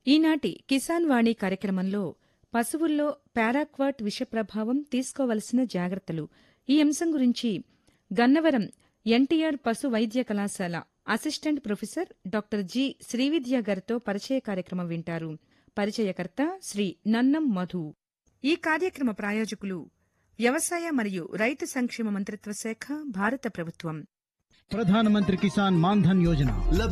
ఈనాటి కిసాన్ వాణి కార్యక్రమంలో పశువుల్లో పారాక్వాట్ విష ప్రభావం తీసుకోవలసిన జాగ్రత్తలు ఈ అంశం గురించి గన్నవరం ఎన్టీఆర్ పశు వైద్య కళాశాల assistant professor doctor G Srividya గారితో పరిచయ కార్యక్రమం వింటారు. పరిచయకర్త శ్రీ నన్నం మధు. ఈ కార్యక్రమ ప్రాయోజకులు వ్యవసాయ మరియు రైతు సంక్షేమ మంత్రిత్వ శాఖ, భారత ప్రభుత్వం. ప్రధానమంత్రి కిసాన్ మాన్ ధన్ యోజన.